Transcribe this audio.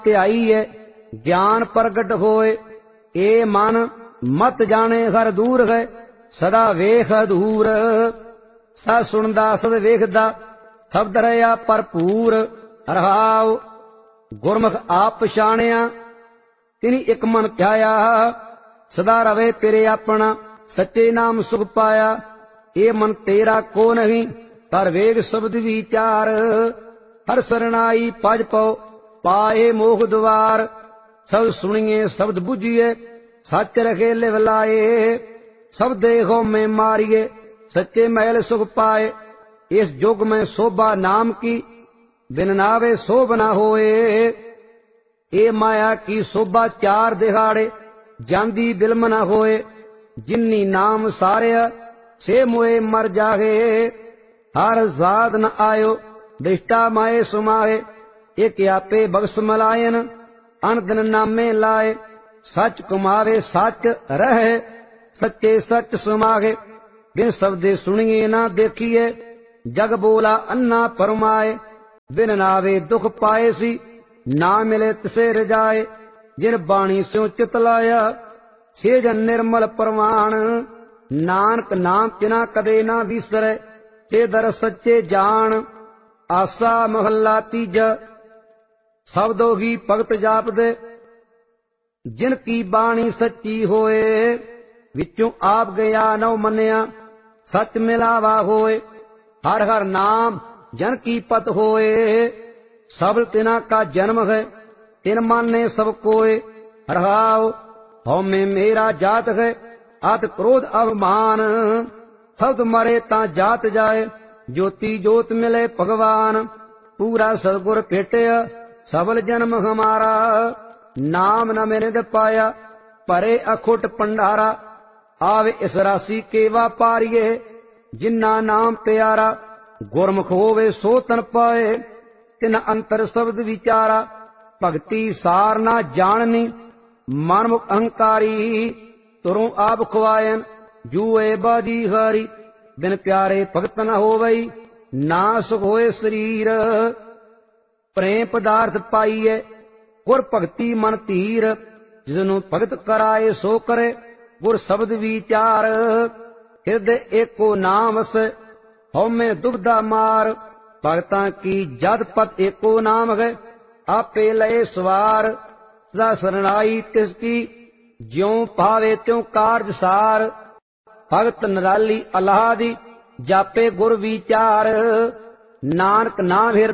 ਧਿਆਈ ਹੈ ਗਿਆਨ ਪ੍ਰਗਟ ਹੋਏ। ਏ ਮਨ ਮਤ ਜਾਣੇ ਹਰ ਦੂਰ ਹੈ ਸਦਾ ਵੇਖ ਅਧੂਰ। ਸਦ ਸੁਣਦਾ ਸਦ ਵੇਖਦਾ ਸ਼ਬਦ ਰਹਾ ਭਰਪੂਰ। ਰਹਾਉ ਗੁਰਮੁਖ ਆਪ ਪਛਾਣਿਆ ਤਿਨੀ ਇੱਕ ਮਨ ਧਿਆਇਆ। ਸਦਾ ਰਵੇ ਪਿਰੇ ਆਪਣਾ ਸੱਚੇ ਨਾਮ ਸੁਖ ਪਾਇਆ। ਇਹ ਮਨ ਤੇਰਾ ਕੋ ਨਹੀਂ ਕਰ ਵੇਗ ਸ਼ਬਦ ਵਿਚਾਰ। ਹਰ ਸਰਣਾਈ ਭਜ ਪਉ ਪਾਏ ਮੋਖ ਦੁਆਰ। ਸ਼ਬਦ ਸੁਣੀਏ ਸ਼ਬਦ ਬੁਝੀਏ ਸੱਚ ਰਖੇ ਲਿਵ ਲਾਏ। ਸਭ ਦੇਖੋ ਮੈਂ ਮਾਰੀਏ ਸੱਚੇ ਮਹਿਲ ਸੁਖ ਪਾਏ। ਇਸ ਯੁਗ ਮੈਂ ਸੋਭਾ ਨਾਮ ਕੀ ਬਿਨ ਨਾਵੇ ਸੋਭ ਨਾ ਹੋਏ। ਇਹ ਮਾਇਆ ਕੀ ਸੋਭਾ ਚਾਰ ਦਿਹਾੜੇ ਜਾਂਦੀ ਬਿਲਮ ਨਾ ਹੋਏ। ਜਿਨੀ ਨਾਮ ਸਾਰਿਆ ਸੇ ਮੋਏ ਮਰ ਜਾਗੇ। ਹਰ ਜ਼ਾਦ ਨ ਆਇਓ ਦ੍ਰਿਸ਼ਟਾ ਮਾਏ ਸੁਮਾਏ। ਇੱਕ ਆਪੇ ਬਖਸ਼ ਮਲਾਇਨ ਅਨ ਦਿਨ ਨਾਮੇ ਲਾਏ। ਸੱਚ ਕਮਾਵੇ ਸੱਚ ਰਹੇ ਸੱਚੇ ਸੱਚ ਸੁਮਾਗੇ। ਬਿਨ ਸ਼ਬਦੇ ਸੁਣੀਏ ਨਾ ਦੇਖੀਏ ਜਗ ਬੋਲਾ ਅੰਨਾ ਪਰਮਾਏ। ਬਿਨ ਨਾਵੇ ਦੁਖ ਪਾਏ ਸੀ ਨਾ ਮਿਲੇ ਤਿਸੇ ਰਜਾਏ। ਜਿਨ ਬਾਣੀ ਸਿਉ ਚਿਤ ਲਾਇਆ ਸੇ ਜਨ ਨਿਰਮਲ ਪ੍ਰਵਾਨ। ਨਾਨਕ ਨਾਮ ਤਿਨਾ ਕਦੇ ਨਾ ਵਿਸਰੈ ਸੇ ਦਰ ਸੱਚੇ ਜਾਣ। ਆਸਾ ਮਹੱਲਾ ਤੀਜਾ। ਸਬਦੋ ਹੀ ਭਗਤ ਜਾਪਦੇ ਜਿਨ ਕੀ ਬਾਣੀ ਸੱਚੀ ਹੋਏ। ਵਿੱਚੋਂ ਆਪ ਗਿਆ ਨਉ ਮੰਨਿਆ ਸੱਚ ਮਿਲਾਵਾ ਹੋਏ। ਹਰ ਹਰ ਨਾਮ ਜਨ ਕੀ ਪਤ ਹੋਏ। ਸਬਲ ਤਿਨਾ ਕਾ ਜਨਮ ਹੈ ਤਿਨ ਮਾਨੇ ਸਭ ਕੋਏ। ਰਹਾਉ ਹਉਮੈ ਮੇਰਾ ਜਾਤ ਹੈ ਅਤ ਕ੍ਰੋਧ ਅਭਮਾਨ। ਸਬਦ ਮਰੇ ਤਾਂ ਜਾਤ ਜਾਏ ਜੋਤੀ ਜੋਤ ਮਿਲੇ ਭਗਵਾਨ। ਪੂਰਾ ਸਤਿਗੁਰ ਭੇਟਿਆ ਸਬਲ ਜਨਮ ਹਮਾਰਾ। ਨਾਮ ਨ ਮਿਰਿਦ ਪਾਇਆ ਭਰੇ ਅਖੁੱਟ ਭੰਡਾਰਾ। ਆਵੇ ਇਸ ਰਾਸੀ ਕੇ ਵਾਪਾਰੀਏ ਜਿਨਾ ਨਾਮ ਪਿਆਰਾ। ਗੁਰਮੁਖ ਹੋਵੇ ਸੋ ਤਨ ਪਾਏ ਤਿਨ ਅੰਤਰ ਸ਼ਬਦ ਵਿਚਾਰਾ। ਭਗਤੀ ਸਾਰ ਨਾ ਜਾਣਨੀ ਮਨਮੁਖ ਅਹੰਕਾਰੀ। ਤੁਰੋਂ ਆਪ ਖਵਾਇਨ ਜੂਏ ਬਾਜੀ ਹਾਰੀ। ਬਿਨ ਪਿਆਰੇ ਭਗਤ ਨ ਹੋਵਈ ਨਾ ਸੁਖ ਹੋਏ ਸਰੀਰ। ਪ੍ਰੇਮ ਪਦਾਰਥ ਪਾਈਏ ਗੁਰ ਭਗਤੀ ਮਨ ਧੀਰ। ਜਿਸਨੂੰ ਭਗਤ ਕਰਾਏ ਸੋ ਕਰੇ ਗੁਰ ਸ਼ਬਦ ਵਿਚਾਰ। ਹਿਰਦੇ ਏਕੋ ਨਾਮ ਵਸੈ ਹਉਮੈ ਦੁਬਦਾ ਮਾਰ। ਭਗਤਾਂ ਕੀ ਜਦ ਪਤ ਏਕੋ ਨਾਮ ਹੈ ਆਪੇ ਲਏ ਸਵਾਰ। ਸਦਾ ਸਰਣਾਈ ਤਿਸ ਕੀ ਜਿਉ ਭਾਵੇ ਤਿਉ ਕਾਰਜ ਸਾਰ। ਭਗਤ ਨਿਰਾਲੀ ਅਲਾਹ ਦੀ ਜਾਪੇ ਗੁਰ ਵਿਚਾਰ। ਨਾਨਕ ਨਾਮ ਹਿਰਦੇ